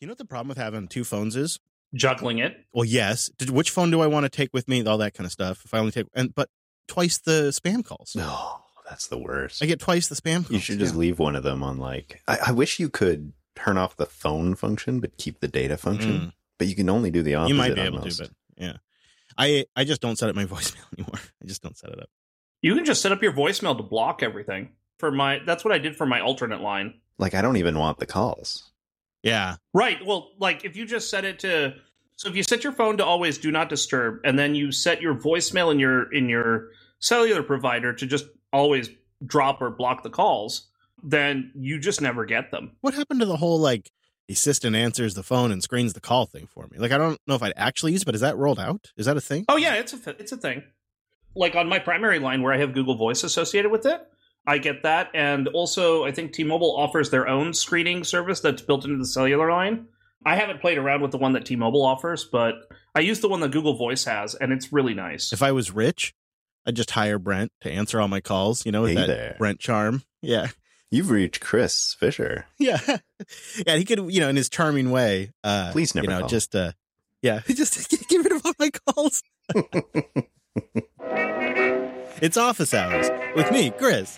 You know what the problem with having two phones is? Juggling it. Well, yes. Which phone do I want to take with me? All that kind of stuff. If I only take, but twice the spam calls. No, that's the worst. I get twice the spam calls. You should just leave one of them on I wish you could turn off the phone function, but keep the data function. But you can only do the opposite. You might be able to, but yeah. I just don't set up my voicemail anymore. I just don't set it up. You can just set up your voicemail to block everything. That's what I did for my alternate line. I don't even want the calls. Yeah. Right. Well, if you just set it to, so if you set your phone to always do not disturb, and then you set your voicemail in your cellular provider to just always drop or block the calls, then you just never get them. What happened to the whole the assistant answers the phone and screens the call thing for me? I don't know if I'd actually use it, but is that rolled out? Is that a thing? Oh yeah, it's a thing. On my primary line where I have Google Voice associated with it, I get that. And also I think T-Mobile offers their own screening service that's built into the cellular line. I haven't played around with the one that T-Mobile offers, but I use the one that Google Voice has, and it's really nice. If I was rich, I'd just hire Brent to answer all my calls, with Hey that there. Brent charm. Yeah. You've reached Chris Fisher. Yeah. Yeah, he could, in his charming way. Please never call. Just, just get rid of all my calls. It's office hours with me, Chris.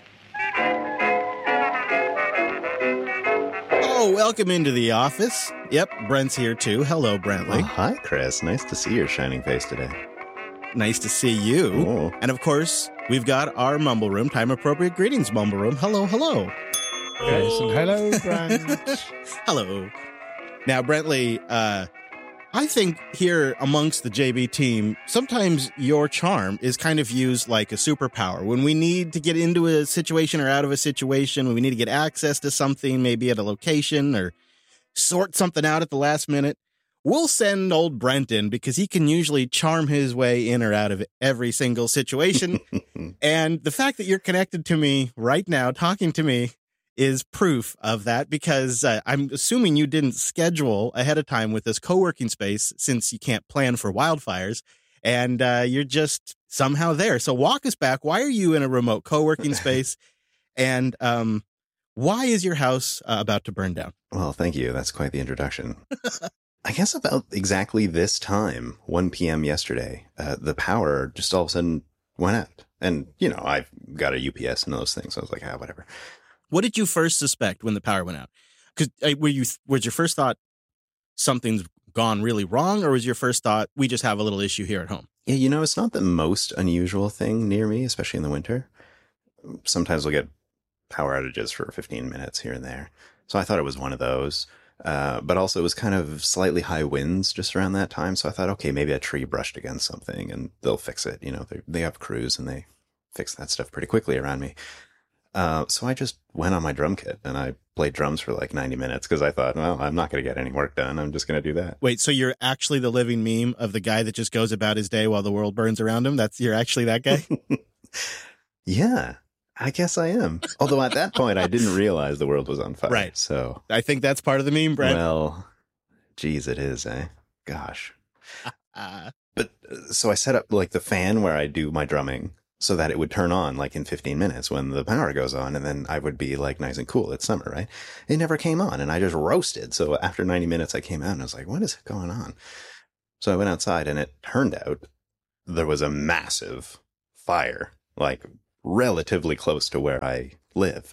Oh, welcome into the office. Yep, Brent's here too. Hello, Brentley. Oh, hi, Chris. Nice to see your shining face today. Nice to see you. Oh. And of course, we've got our Mumble Room, time-appropriate greetings Mumble Room. Hello, hello. Yes, and hello, Brent. Hello. Now, Brentley, I think here amongst the JB team, sometimes your charm is kind of used like a superpower. When we need to get into a situation or out of a situation, when we need to get access to something, maybe at a location or sort something out at the last minute, we'll send old Brent in because he can usually charm his way in or out of every single situation. And the fact that you're connected to me right now, talking to me, is proof of that, because I'm assuming you didn't schedule ahead of time with this co-working space since you can't plan for wildfires, and you're just somehow there. So walk us back. Why are you in a remote co-working space, and why is your house about to burn down? Well, thank you. That's quite the introduction. I guess about exactly this time, 1 p.m. yesterday, the power just all of a sudden went out. And, I've got a UPS and those things. So I was like, whatever. What did you first suspect when the power went out? Because was your first thought something's gone really wrong, or was your first thought we just have a little issue here at home? Yeah, it's not the most unusual thing near me, especially in the winter. Sometimes we'll get power outages for 15 minutes here and there. So I thought it was one of those. But also it was kind of slightly high winds just around that time. So I thought, okay, maybe a tree brushed against something and they'll fix it. They have crews and they fix that stuff pretty quickly around me. So I just went on my drum kit and I played drums for 90 minutes because I thought, well, I'm not going to get any work done. I'm just going to do that. Wait, so you're actually the living meme of the guy that just goes about his day while the world burns around him? You're actually that guy? Yeah, I guess I am. Although at that point, I didn't realize the world was on fire. Right. So I think that's part of the meme, Brent. Well, geez, it is, eh? Gosh. But so I set up the fan where I do my drumming, so that it would turn on in 15 minutes when the power goes on, and then I would be nice and cool. It's summer, right? It never came on and I just roasted. So after 90 minutes, I came out and I was like, what is going on? So I went outside and it turned out there was a massive fire, relatively close to where I live.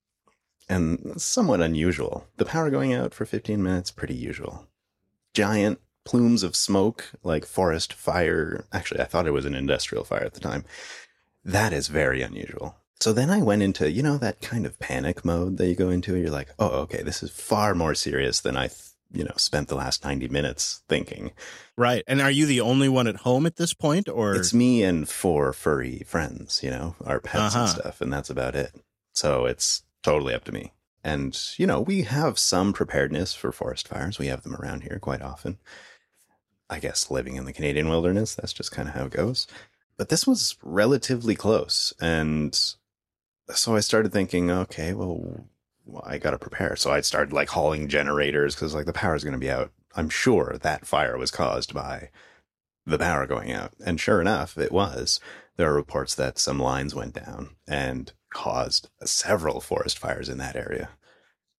And somewhat unusual. The power going out for 15 minutes, pretty usual. Giant plumes of smoke, forest fire. Actually, I thought it was an industrial fire at the time. That is very unusual. So then I went into, that kind of panic mode that you go into. You're like, oh, okay, this is far more serious than I, spent the last 90 minutes thinking. Right. And are you the only one at home at this point, or? It's me and 4 furry friends, our pets and stuff, and that's about it. So it's totally up to me. And, we have some preparedness for forest fires. We have them around here quite often. I guess living in the Canadian wilderness, that's just kind of how it goes. But this was relatively close. And so I started thinking, okay, well, I got to prepare. So I started hauling generators because the power's going to be out. I'm sure that fire was caused by the power going out. And sure enough, it was. There are reports that some lines went down and caused several forest fires in that area.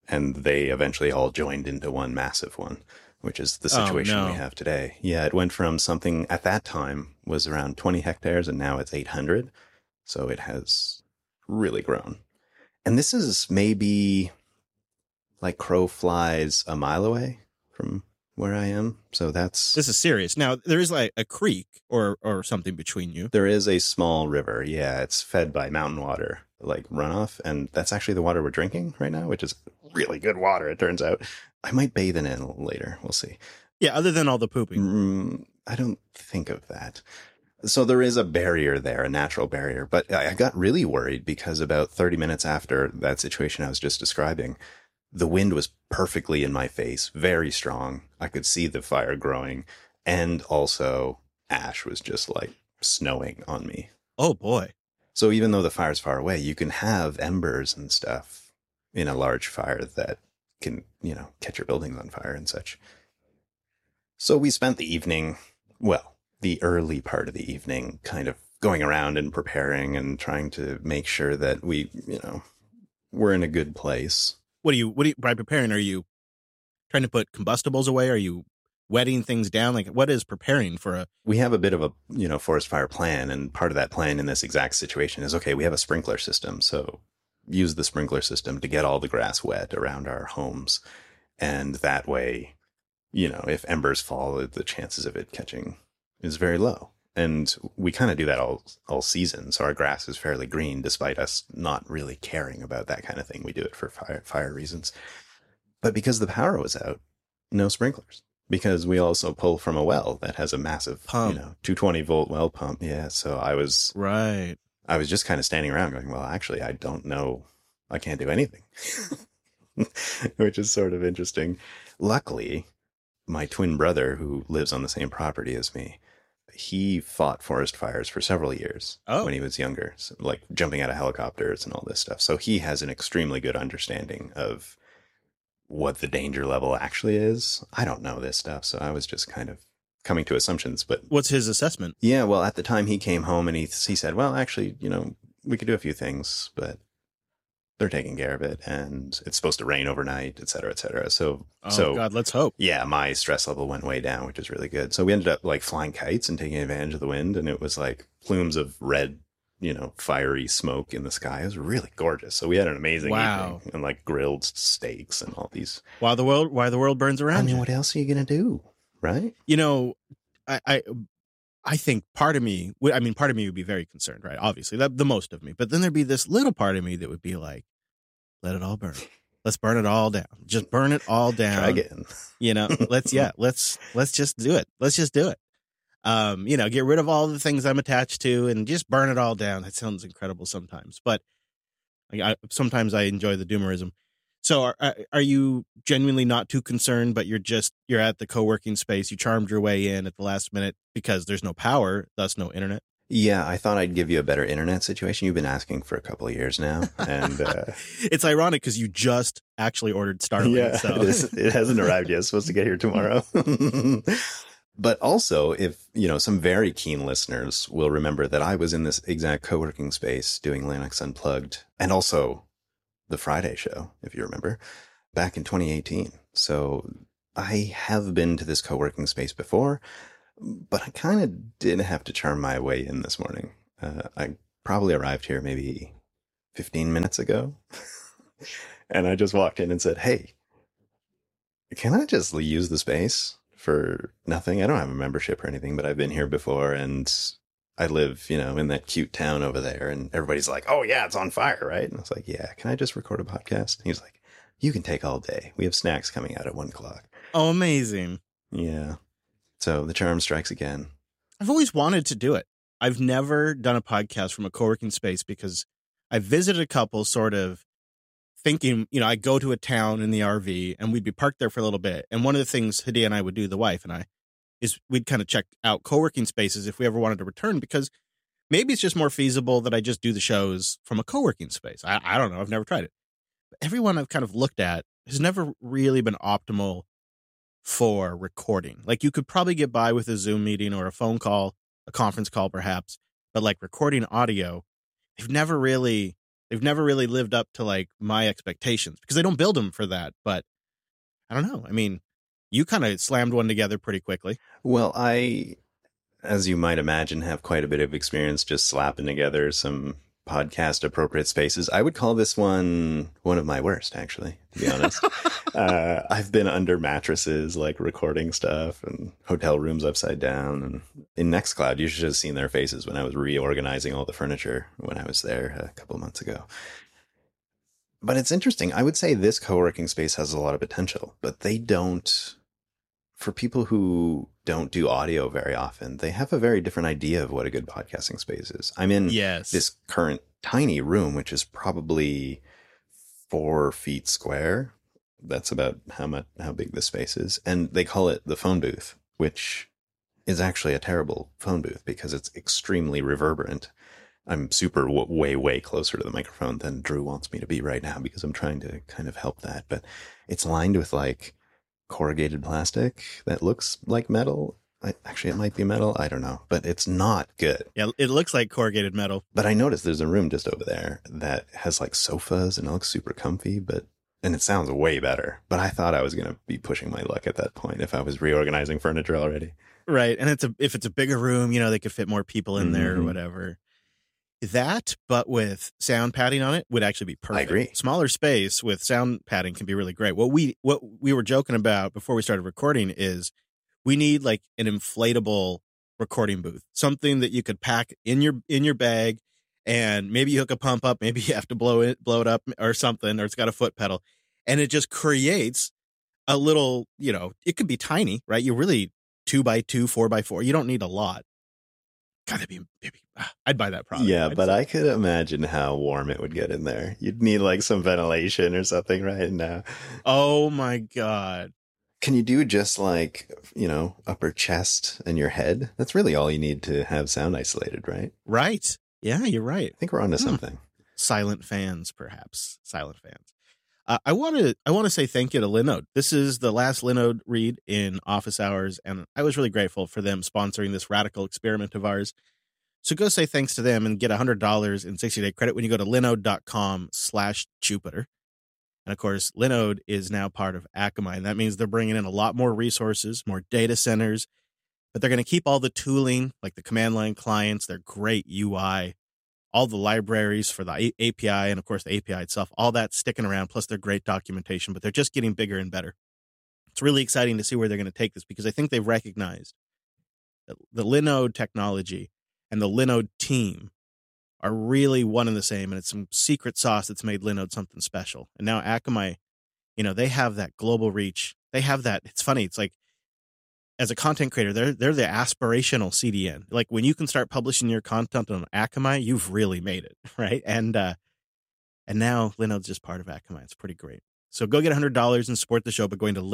And they eventually all joined into one massive one, which is the situation we have today. Yeah, it went from something at that time was around 20 hectares and now it's 800. So it has really grown. And this is maybe like crow flies a mile away from where I am. So this is serious. Now, there is like a creek or something between you. There is a small river. Yeah, it's fed by mountain water, like runoff. And that's actually the water we're drinking right now, which is really good water, it turns out. I might bathe in it a little later. We'll see. Yeah, other than all the pooping. I don't think of that. So there is a barrier there, a natural barrier. But I got really worried because about 30 minutes after that situation I was just describing, the wind was perfectly in my face, very strong. I could see the fire growing. And also ash was just like snowing on me. Oh, boy. So even though the fire's far away, you can have embers and stuff in a large fire that can, catch your buildings on fire and such. So we spent the evening, the early part of the evening, kind of going around and preparing and trying to make sure that we, we're in a good place. What do you, by preparing, are you trying to put combustibles away? Are you wetting things down? Like, what is preparing for a... We have a bit of a, forest fire plan, and part of that plan in this exact situation is, okay, we have a sprinkler system, so use the sprinkler system to get all the grass wet around our homes. And that way, if embers fall, the chances of it catching is very low. And we kind of do that all season. So our grass is fairly green, despite us not really caring about that kind of thing. We do it for fire reasons. But because the power was out, no sprinklers. Because we also pull from a well that has a massive pump. 220 volt well pump. Yeah. So I was just kind of standing around going, well, actually, I don't know. I can't do anything, which is sort of interesting. Luckily, my twin brother, who lives on the same property as me, he fought forest fires for several years when he was younger, so, like jumping out of helicopters and all this stuff. So he has an extremely good understanding of what the danger level actually is. I don't know this stuff, so I was just kind of coming to assumptions. But what's his assessment? Yeah, well, at the time he came home and he said, well, actually, we could do a few things, but they're taking care of it, and it's supposed to rain overnight, et cetera, et cetera. So God, let's hope. Yeah, my stress level went way down, which is really good. So we ended up like flying kites and taking advantage of the wind, and it was like plumes of red, fiery smoke in the sky. It was really gorgeous. So we had an amazing evening, and like grilled steaks and all these. Why the world burns around you. What else are you gonna do, right? I think part of me would be very concerned, right? Obviously, the most of me. But then there'd be this little part of me that would be like, let it all burn. Let's burn it all down. Just burn it all down. Try again. Let's just do it. Let's just do it. Get rid of all the things I'm attached to and just burn it all down. That sounds incredible sometimes, but sometimes I enjoy the doomerism. So are you genuinely not too concerned, but you're at the co-working space. You charmed your way in at the last minute because there's no power, thus no internet. Yeah, I thought I'd give you a better internet situation. You've been asking for a couple of years now. And it's ironic because you just actually ordered Starlink. Yeah, so. It hasn't arrived yet. It's supposed to get here tomorrow. But also, if, some very keen listeners will remember that I was in this exact co-working space doing Linux Unplugged, and also the Friday show, if you remember, back in 2018. So I have been to this co-working space before, but I kind of did have to charm my way in this morning. I probably arrived here maybe 15 minutes ago. And I just walked in and said, hey, can I just use the space for nothing? I don't have a membership or anything, but I've been here before, and I live, in that cute town over there. And everybody's like, oh, yeah, it's on fire, right? And I was like, yeah, can I just record a podcast? And he was like, you can take all day. We have snacks coming out at 1:00. Oh, amazing. Yeah. So the charm strikes again. I've always wanted to do it. I've never done a podcast from a co-working space because I visited a couple sort of thinking, I go to a town in the RV and we'd be parked there for a little bit. And one of the things Hadiya and I would do, the wife and I, is we'd kind of check out co-working spaces if we ever wanted to return, because maybe it's just more feasible that I just do the shows from a co-working space. I don't know. I've never tried it. But everyone I've kind of looked at has never really been optimal for recording. Like, you could probably get by with a Zoom meeting or a phone call, a conference call perhaps, but like recording audio, they've never really They've never really lived up to like my expectations because they don't build them for that. But I don't know. I mean, you kind of slammed one together pretty quickly. Well, I, as you might imagine, have quite a bit of experience just slapping together some podcast appropriate spaces. I would call this one of my worst, actually, to be honest. I've been under mattresses, like recording stuff, and hotel rooms upside down. And in Nextcloud, you should have seen their faces when I was reorganizing all the furniture when I was there a couple months ago. But it's interesting. I would say this co-working space has a lot of potential, but they don't. For people who don't do audio very often, they have a very different idea of what a good podcasting space is. I'm in this current tiny room, which is probably 4 feet square. That's about how big the space is. And they call it the phone booth, which is actually a terrible phone booth because it's extremely reverberant. I'm super way closer to the microphone than Drew wants me to be right now because I'm trying to kind of help that. But it's lined with like corrugated plastic that looks like metal. Actually, it might be metal. I don't know, but it's not good. Yeah, it looks like corrugated metal. But I noticed there's a room just over there that has like sofas and it looks super comfy, and it sounds way better. But I thought I was going to be pushing my luck at that point if I was reorganizing furniture already. Right. And if it's a bigger room, they could fit more people in there or whatever. That, but with sound padding on it, would actually be perfect. I agree. Smaller space with sound padding can be really great. What we were joking about before we started recording is we need like an inflatable recording booth, something that you could pack in your bag, and maybe you hook a pump up, maybe you have to blow it up or something, or it's got a foot pedal, and it just creates a little. It could be tiny, right? You really 2x2, 4x4. You don't need a lot. God, I'd buy that product. Yeah, but I could imagine how warm it would get in there. You'd need like some ventilation or something right now. Oh my God. Can you do just like, upper chest and your head? That's really all you need to have sound isolated, right? Right. Yeah, you're right. I think we're onto something. Silent fans, perhaps. Silent fans. I want to say thank you to Linode. This is the last Linode read in office hours, and I was really grateful for them sponsoring this radical experiment of ours. So go say thanks to them and get $100 in 60-day credit when you go to linode.com/Jupiter. And of course, Linode is now part of Akamai, and that means they're bringing in a lot more resources, more data centers, but they're going to keep all the tooling, like the command line clients, their great UI, all the libraries for the API, and of course the API itself, all that sticking around, plus their great documentation, but they're just getting bigger and better. It's really exciting to see where they're going to take this because I think they've recognized that the Linode technology and the Linode team are really one and the same, and it's some secret sauce that's made Linode something special. And now Akamai, they have that global reach. They have that. It's funny. It's like, as a content creator, they're the aspirational CDN. Like when you can start publishing your content on Akamai, you've really made it, right? And now Linode's just part of Akamai. It's pretty great. So go get $100 and support the show by going to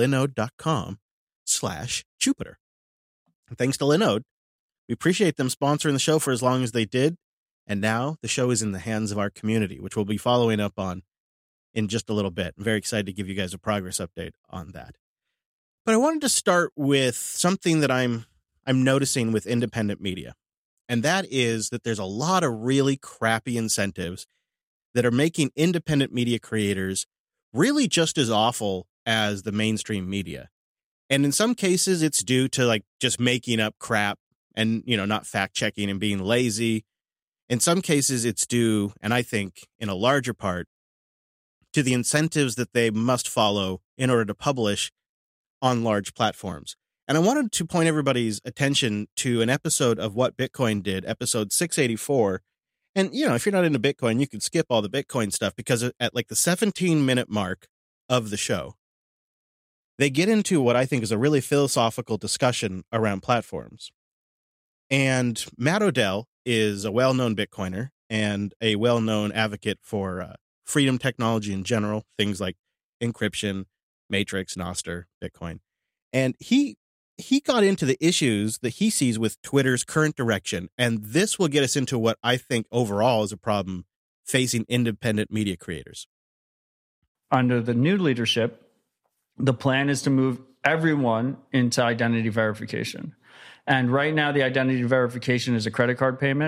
linode.com/Jupiter. And thanks to Linode, we appreciate them sponsoring the show for as long as they did. And now the show is in the hands of our community, which we'll be following up on in just a little bit. I'm very excited to give you guys a progress update on that. But I wanted to start with something that I'm noticing with independent media, and that is that there's a lot of really crappy incentives that are making independent media creators really just as awful as the mainstream media. And in some cases, it's due to like just making up crap and, not fact checking and being lazy. In some cases, it's due, and I think in a larger part, to the incentives that they must follow in order to publish on large platforms. And I wanted to point everybody's attention to an episode of What Bitcoin Did, episode 684. And, if you're not into Bitcoin, you could skip all the Bitcoin stuff because at like the 17-minute mark of the show, they get into what I think is a really philosophical discussion around platforms. And Matt Odell is a well-known Bitcoiner and a well-known advocate for freedom technology in general, things like encryption, Matrix, Nostr, Bitcoin. And he got into the issues that he sees with Twitter's current direction. And this will get us into what I think overall is a problem facing independent media creators. Under the new leadership, the plan is to move everyone into identity verification. And right now, the identity verification is a credit card payment.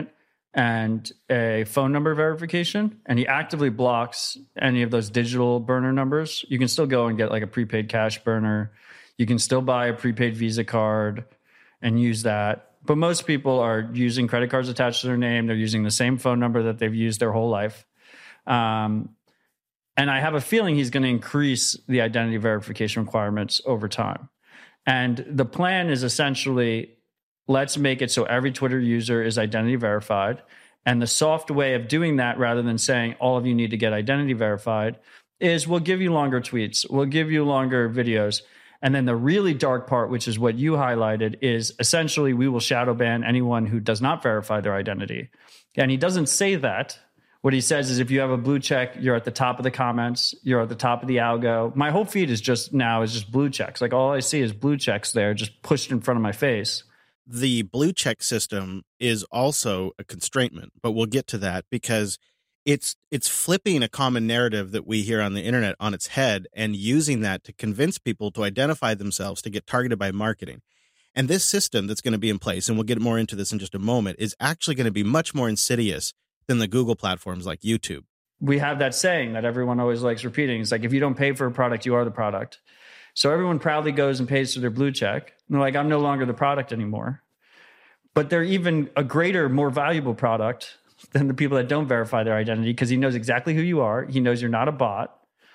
and a phone number verification, and he actively blocks any of those digital burner numbers. You can still go and get like a prepaid cash burner. You can still buy a prepaid Visa card and use that. But most people are using credit cards attached to their name. They're using the same phone number that they've used their whole life. And I have a feeling he's going to increase the identity verification requirements over time. And the plan is essentially, let's make it so every Twitter user is identity verified. And the soft way of doing that, rather than saying all of you need to get identity verified, is we'll give you longer tweets, we'll give you longer videos. And then the really dark part, which is what you highlighted, is essentially we will shadow ban anyone who does not verify their identity. And he doesn't say that. What he says is if you have a blue check, you're at the top of the comments, you're at the top of the algo. My whole feed is just blue checks. Like all I see is blue checks there just pushed in front of my face. The blue check system is also a constraintment, but we'll get to that because it's flipping a common narrative that we hear on the internet on its head and using that to convince people to identify themselves to get targeted by marketing. And this system that's going to be in place, and we'll get more into this in just a moment, is actually going to be much more insidious than the Google platforms like YouTube. We have that saying that everyone always likes repeating. It's like, if you don't pay for a product, you are the product. So everyone proudly goes and pays for their blue check. And they're like, I'm no longer the product anymore. But they're even a greater, more valuable product than the people that don't verify their identity, because he knows exactly who you are. He knows you're not a bot.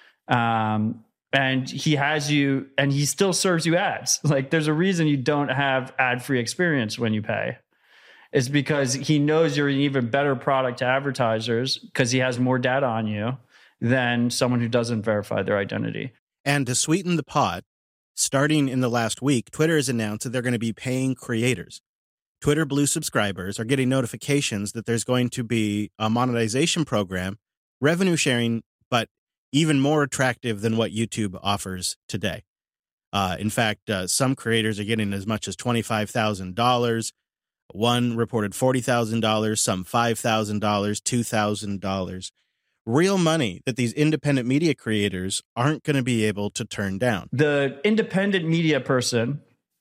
And he has you, and he still serves you ads. Like, there's a reason you don't have ad-free experience when you pay. It's because he knows you're an even better product to advertisers because he has more data on you than someone who doesn't verify their identity. And to sweeten the pot, starting in the last week, Twitter has announced that they're going to be paying creators. Twitter Blue subscribers are getting notifications that there's going to be a monetization program, revenue sharing, but even more attractive than what YouTube offers today. In fact, some creators are getting as much as $25,000. One reported $40,000, some $5,000, $2,000. Real money that these independent media creators aren't going to be able to turn down. The independent media person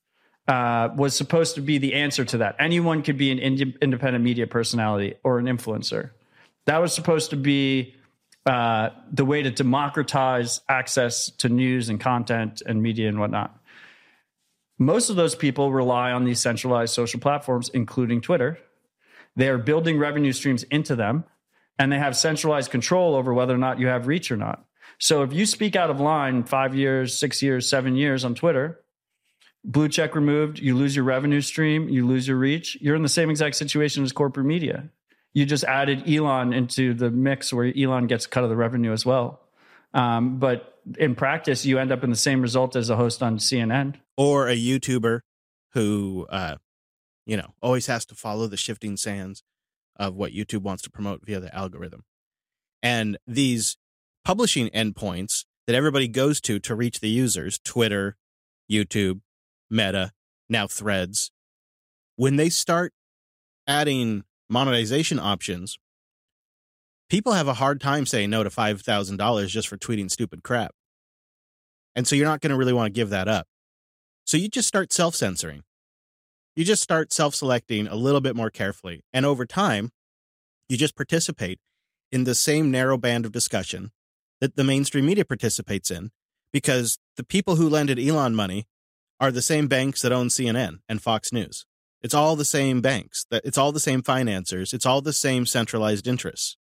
was supposed to be the answer to that. Anyone could be an independent media personality or an influencer. That was supposed to be the way to democratize access to news and content and media and whatnot. Most of those people rely on these centralized social platforms, including Twitter. They are building revenue streams into them, and they have centralized control over whether or not you have reach or not. So if you speak out of line 5 years, 6 years, 7 years on Twitter, blue check removed, you lose your revenue stream, you lose your reach, you're in the same exact situation as corporate media. You just added Elon into the mix where Elon gets a cut of the revenue as well. But in practice, you end up in the same result as a host on CNN. Or a YouTuber who, always has to follow the shifting sands of what YouTube wants to promote via the algorithm. And these publishing endpoints that everybody goes to reach the users, Twitter, YouTube, Meta, now Threads, when they start adding monetization options, people have a hard time saying no to $5,000 just for tweeting stupid crap. And so you're not going to really want to give that up. So you just start self-censoring. You just start self-selecting a little bit more carefully. And over time, you just participate in the same narrow band of discussion that the mainstream media participates in, because the people who lended Elon money are the same banks that own CNN and Fox News. It's all the same banks. It's all the same financiers. It's all the same centralized interests.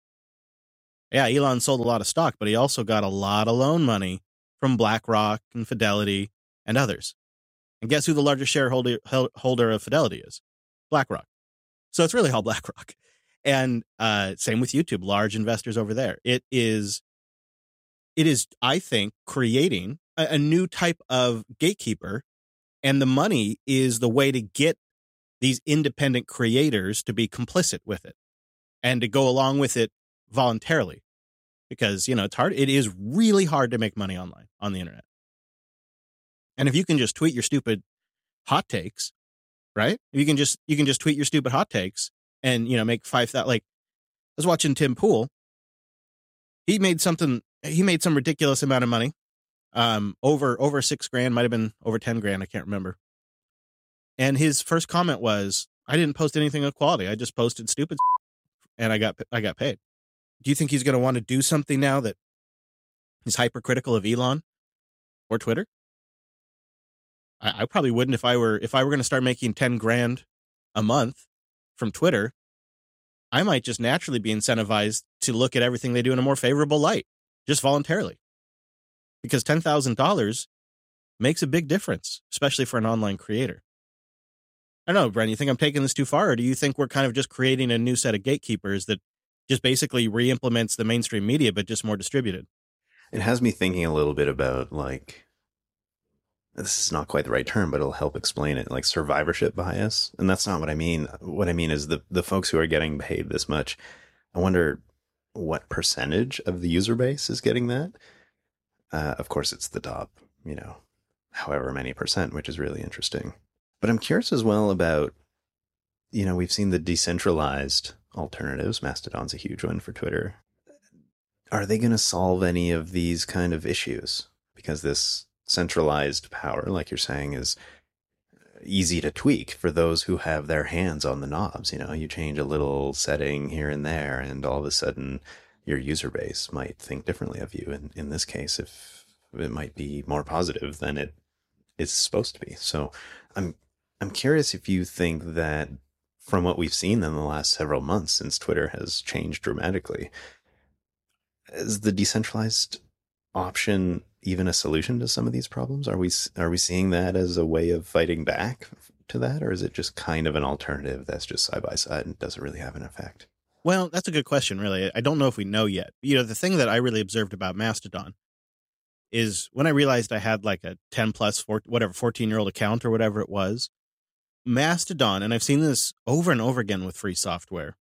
Yeah, Elon sold a lot of stock, but he also got a lot of loan money from BlackRock and Fidelity and others. And guess who the largest shareholder of Fidelity is? BlackRock. So it's really all BlackRock. And same with YouTube, large investors over there. It is, I think, creating a new type of gatekeeper, and the money is the way to get these independent creators to be complicit with it and to go along with it voluntarily, because, it's hard. It is really hard to make money online on the internet. And if you can just tweet your stupid hot takes, right? You can just tweet your stupid hot takes and, make 5,000. Like, I was watching Tim Pool. He made some ridiculous amount of money. Over $6,000, might have been over $10,000. I can't remember. And his first comment was, I didn't post anything of quality. I just posted stupid and I got paid. Do you think he's going to want to do something now that is hypercritical of Elon or Twitter? I probably wouldn't if I were going to start making 10 grand a month from Twitter. I might just naturally be incentivized to look at everything they do in a more favorable light, just voluntarily, because $10,000 makes a big difference, especially for an online creator. I don't know, Brent, you think I'm taking this too far, or do you think we're kind of just creating a new set of gatekeepers that just basically re-implements the mainstream media, but just more distributed? It has me thinking a little bit about, like, this is not quite the right term, but it'll help explain it, like survivorship bias. And that's not what I mean. What I mean is the folks who are getting paid this much, I wonder what percentage of the user base is getting that. Of course, it's the top, however many percent, which is really interesting. But I'm curious as well about, we've seen the decentralized alternatives. Mastodon's a huge one for Twitter. Are they going to solve any of these kind of issues? Because this centralized power, like you're saying, is easy to tweak for those who have their hands on the knobs. You change a little setting here and there, and all of a sudden your user base might think differently of you. And in this case, if it might be more positive than it is supposed to be. So I'm curious if you think that from what we've seen in the last several months since Twitter has changed dramatically, is the decentralized option even a solution to some of these problems? Are we seeing that as a way of fighting back to that, or is it just kind of an alternative that's just side by side and doesn't really have an effect? Well, that's a good question, really. I don't know if we know yet. The thing that I really observed about Mastodon is when I realized I had like a 10 plus 14-year-old account or whatever it was, Mastodon, and I've seen this over and over again with free software,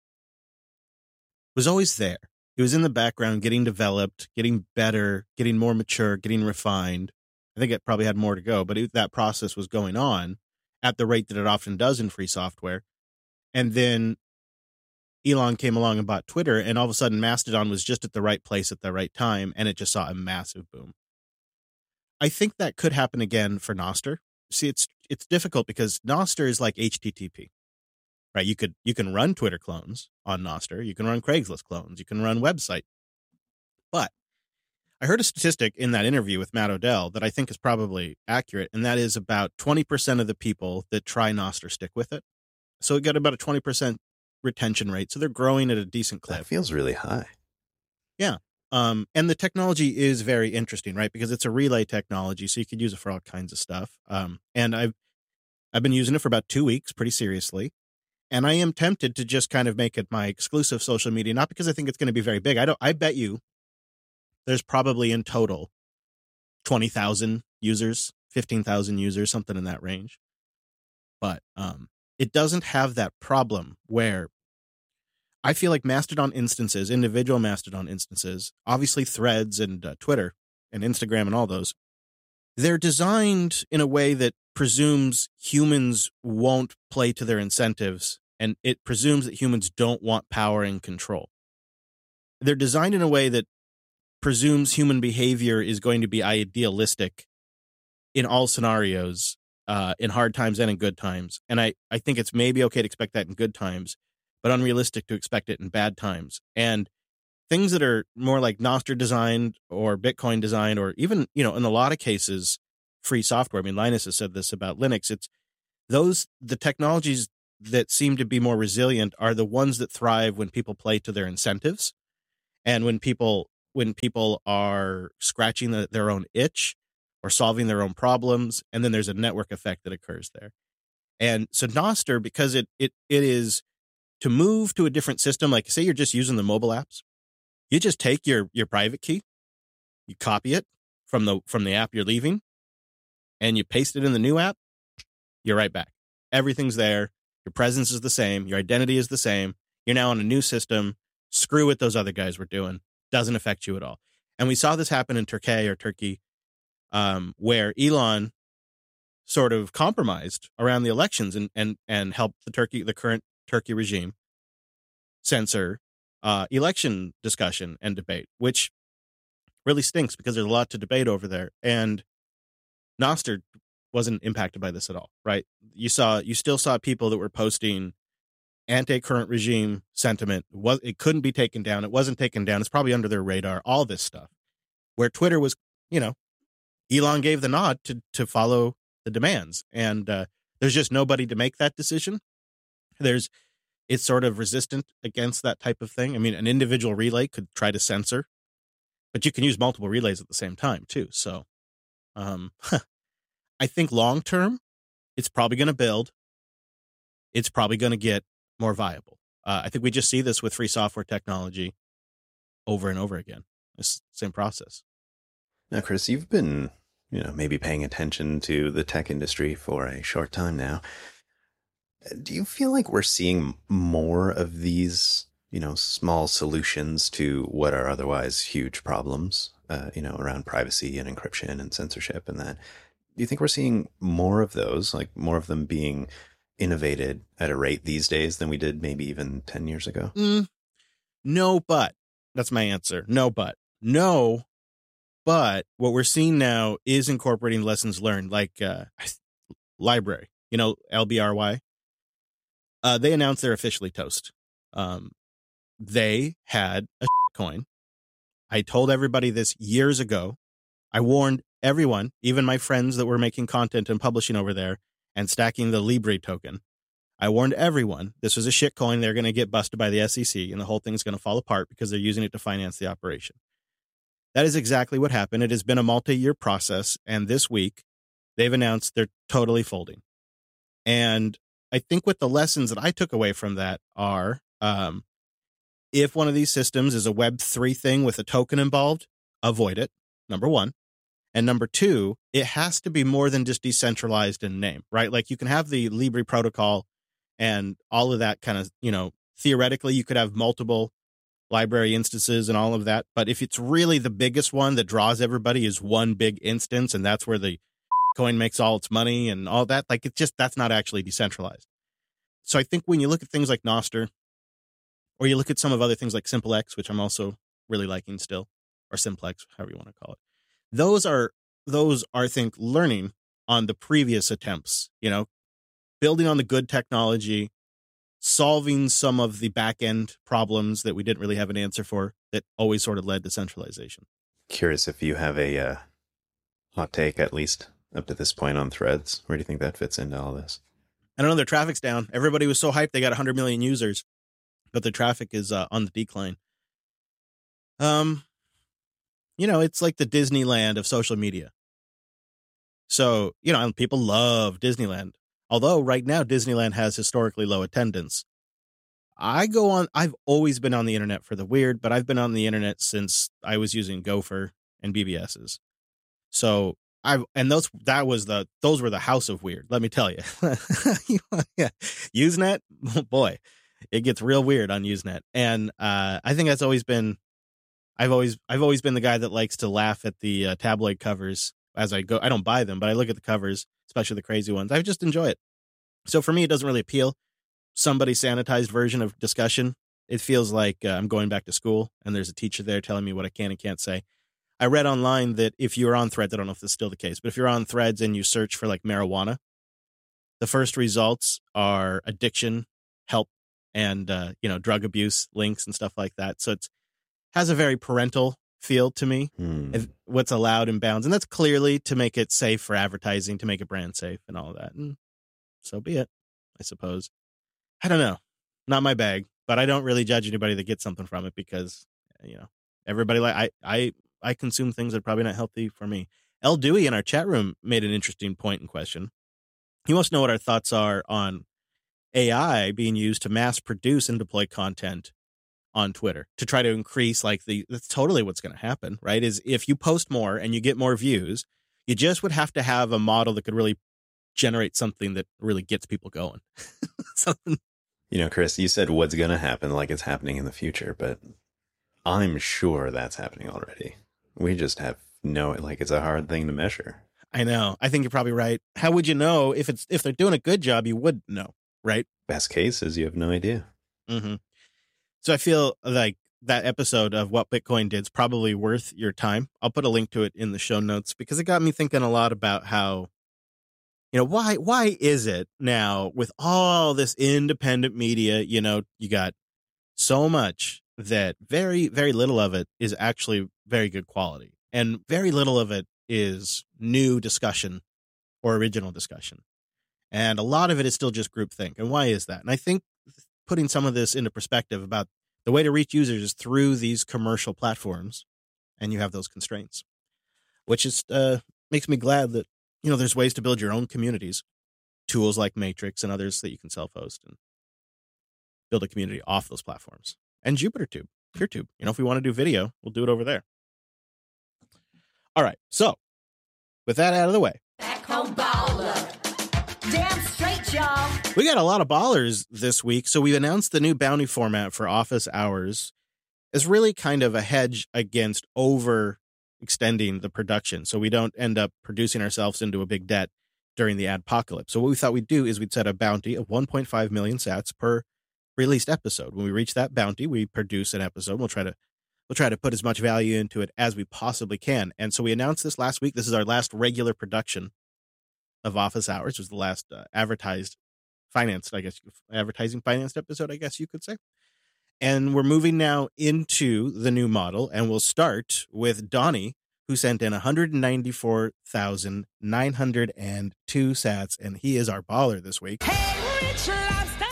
was always there. It was in the background, getting developed, getting better, getting more mature, getting refined. I think it probably had more to go, but that process was going on at the rate that it often does in free software. And then Elon came along and bought Twitter, and all of a sudden Mastodon was just at the right place at the right time, and it just saw a massive boom. I think that could happen again for Nostr. See, it's difficult because Nostr is like HTTP. Right, you can run Twitter clones on Nostr, you can run Craigslist clones, you can run website. But I heard a statistic in that interview with Matt Odell that I think is probably accurate, and that is about 20% of the people that try Nostr stick with it. So it got about a 20% retention rate, so they're growing at a decent clip. That feels really high. Yeah. And the technology is very interesting, right? Because it's a relay technology, so you could use it for all kinds of stuff. And I've been using it for about 2 weeks pretty seriously. And I am tempted to just kind of make it my exclusive social media, not because I think it's going to be very big. I bet you there's probably in total 20,000 users, 15,000 users, something in that range. But it doesn't have that problem where I feel like Mastodon instances, individual Mastodon instances, obviously Threads and Twitter and Instagram and all those, they're designed in a way that presumes humans won't play to their incentives, and it presumes that humans don't want power and control. They're designed in a way that presumes human behavior is going to be idealistic in all scenarios, in hard times and in good times. And I think it's maybe okay to expect that in good times, but unrealistic to expect it in bad times. And things that are more like Nostr designed or Bitcoin designed, or even, in a lot of cases, free software. I mean, Linus has said this about Linux. It's the technologies that seem to be more resilient are the ones that thrive when people play to their incentives, and when people are scratching their own itch or solving their own problems, and then there's a network effect that occurs there. And so Nostr, because it is to move to a different system, like say you're just using the mobile apps, you just take your private key, you copy it from the app you're leaving, and you paste it in the new app, you're right back. Everything's there. Your presence is the same. Your identity is the same. You're now on a new system. Screw what those other guys were doing. Doesn't affect you at all. And we saw this happen in Turkey, where Elon sort of compromised around the elections and helped the current Turkey regime censor election discussion and debate, which really stinks because there's a lot to debate over there. And Nostr wasn't impacted by this at all, right? You still saw people that were posting anti-current regime sentiment. It couldn't be taken down. It wasn't taken down. It's probably under their radar. All this stuff, where Twitter was, Elon gave the nod to follow the demands, and there's just nobody to make that decision. It's sort of resistant against that type of thing. I mean, an individual relay could try to censor, but you can use multiple relays at the same time too. So, I think long term, it's probably going to build. It's probably going to get more viable. I think we just see this with free software technology over and over again. It's the same process. Now, Chris, you've been, maybe paying attention to the tech industry for a short time now. Do you feel like we're seeing more of these, small solutions to what are otherwise huge problems, around privacy and encryption and censorship and that? Do you think we're seeing more of those, like more of them being innovated at a rate these days than we did maybe even 10 years ago? No, but that's my answer. No, but what we're seeing now is incorporating lessons learned, like Library, LBRY. They announced they're officially toast. They had a coin. I told everybody this years ago. I warned everyone, even my friends that were making content and publishing over there and stacking the Libre token. I warned everyone this was a shit coin. They're going to get busted by the SEC and the whole thing's going to fall apart because they're using it to finance the operation. That is exactly what happened. It has been a multi-year process. And this week they've announced they're totally folding. And I think what the lessons that I took away from that are, if one of these systems is a Web3 thing with a token involved, avoid it, number one. And number two, it has to be more than just decentralized in name, right? Like you can have the Libre protocol and all of that kind of, theoretically you could have multiple library instances and all of that. But if it's really the biggest one that draws everybody is one big instance, and that's where the coin makes all its money and all that, like that's not actually decentralized. So I think when you look at things like Nostr, or you look at some of other things like SimpleX, which I'm also really liking still, or Simplex, however you want to call it. Those are, I think, learning on the previous attempts, building on the good technology, solving some of the back end problems that we didn't really have an answer for that always sort of led to centralization. Curious if you have a hot take, at least up to this point, on Threads. Where do you think that fits into all this? I don't know. Their traffic's down. Everybody was so hyped they got 100 million users, but their traffic is on the decline. It's like the Disneyland of social media. So, people love Disneyland. Although right now Disneyland has historically low attendance. I've always been on the internet for the weird, but I've been on the internet since I was using Gopher and BBSs. So those were the house of weird, let me tell you. Yeah. Usenet, boy, it gets real weird on Usenet. And I think that's always been, I've always been the guy that likes to laugh at the tabloid covers as I go. I don't buy them, but I look at the covers, especially the crazy ones. I just enjoy it. So for me, it doesn't really appeal. Somebody's sanitized version of discussion. It feels like I'm going back to school and there's a teacher there telling me what I can and can't say. I read online that if you're on Threads, I don't know if this is still the case, but if you're on Threads and you search for like marijuana, the first results are addiction, help, and drug abuse links and stuff like that. So it has a very parental feel to me, what's allowed in bounds. And that's clearly to make it safe for advertising, to make it brand safe and all of that. And so be it, I suppose. I don't know. Not my bag, but I don't really judge anybody that gets something from it because, everybody I consume things that are probably not healthy for me. El Dewey in our chat room made an interesting point and question. He wants to know what our thoughts are on AI being used to mass produce and deploy content on Twitter to try to increase that's totally what's going to happen, right? Is if you post more and you get more views, you just would have to have a model that could really generate something that really gets people going. Something. Chris, you said what's going to happen like it's happening in the future, but I'm sure that's happening already. We just have it's a hard thing to measure. I know. I think you're probably right. How would you know if they're doing a good job? You would know, right? Best case is you have no idea. Mm-hmm. So I feel like that episode of What Bitcoin Did is probably worth your time. I'll put a link to it in the show notes because it got me thinking a lot about how why is it now with all this independent media, you got so much that very, very little of it is actually very good quality, and very little of it is new discussion or original discussion. And a lot of it is still just groupthink. And why is that? And I think putting some of this into perspective about the way to reach users is through these commercial platforms, and you have those constraints, which is makes me glad that, there's ways to build your own communities, tools like Matrix and others that you can self-host and build a community off those platforms. And JupyterTube, PeerTube. If we want to do video, we'll do it over there. All right. So with that out of the way, back home baller. Damn straight, y'all. We got a lot of ballers this week. So we announced the new bounty format for office hours is really kind of a hedge against overextending the production, so we don't end up producing ourselves into a big debt during the adpocalypse. So what we thought we'd do is we'd set a bounty of 1.5 million sats per released episode. When we reach that bounty, we produce an episode. We'll try to put as much value into it as we possibly can. And so we announced this last week. This is our last regular production of Office Hours. It was the last advertising financed episode, I guess you could say. And we're moving now into the new model, and we'll start with Donnie, who sent in 194,902 sats, and he is our baller this week. Hey, Rich Lobster!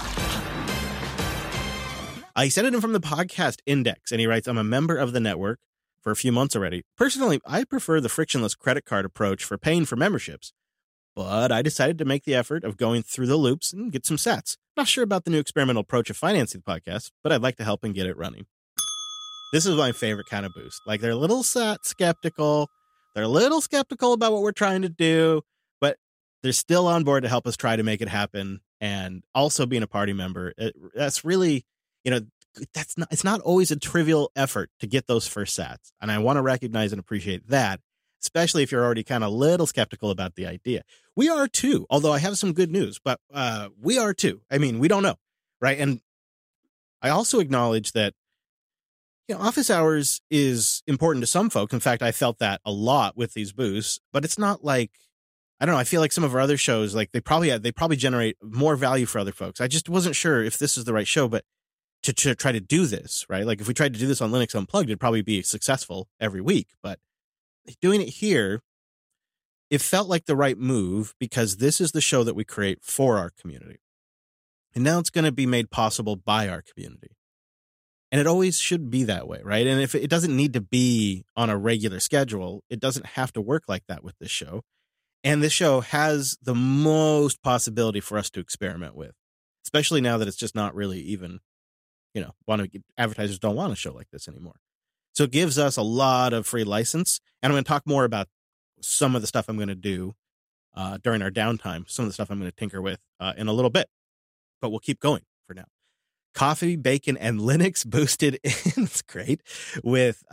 I sent it in from the podcast Index, and he writes, I'm a member of the network for a few months already. Personally, I prefer the frictionless credit card approach for paying for memberships, but I decided to make the effort of going through the loops and get some sats. Not sure about the new experimental approach of financing the podcast, but I'd like to help and get it running. This is my favorite kind of boost. Like, they're a little skeptical. They're a little skeptical about what we're trying to do, but they're still on board to help us try to make it happen. And also being a party member, that's really, it's not always a trivial effort to get those first sats. And I want to recognize and appreciate that, especially if you're already kind of a little skeptical about the idea. We are too, although I have some good news, but we are too. I mean, we don't know, right? And I also acknowledge that, office hours is important to some folks. In fact, I felt that a lot with these boosts, but it's not like, I don't know, I feel like some of our other shows, like they probably generate more value for other folks. I just wasn't sure if this is the right show, but to try to do this, right? Like if we tried to do this on Linux Unplugged, it'd probably be successful every week, but doing it here, it felt like the right move because this is the show that we create for our community. And now it's going to be made possible by our community. And it always should be that way, right? And if it doesn't need to be on a regular schedule, it doesn't have to work like that with this show. And this show has the most possibility for us to experiment with, especially now that it's just not really even, advertisers don't want a show like this anymore. So it gives us a lot of free license. And I'm going to talk more about some of the stuff I'm going to do during our downtime, some of the stuff I'm going to tinker with in a little bit. But we'll keep going for now. Coffee, Bacon, and Linux boosted in. It's great. With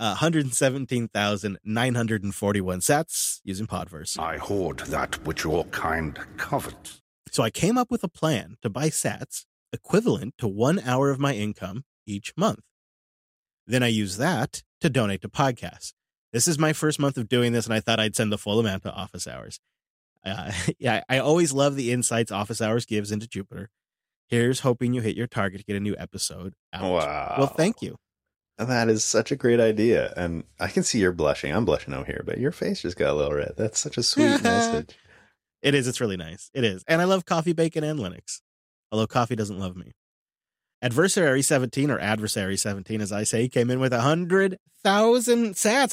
117,941 sats using Podverse. I hoard that which your kind covet. So I came up with a plan to buy sats equivalent to 1 hour of my income each month. Then I use that to donate to podcasts. This is my first month of doing this, and I thought I'd send the full amount to Office Hours. I always love the insights Office Hours gives into Jupyter. Here's hoping you hit your target to get a new episode out. Wow. Well, thank you. That is such a great idea. And I can see you're blushing. I'm blushing over here, but your face just got a little red. That's such a sweet message. It is. It's really nice. It is. And I love Coffee, Bacon, and Linux. Although Coffee doesn't love me. Adversary 17, or Adversary 17, as I say, came in with 100,000 sats.